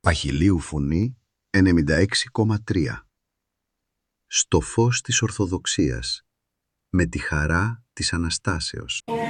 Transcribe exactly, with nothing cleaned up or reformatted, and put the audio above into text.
Αχιλλείου Φωνή ενενήντα έξι κόμμα τρία. Στο φως της Ορθοδοξίας, με τη χαρά της Αναστάσεως.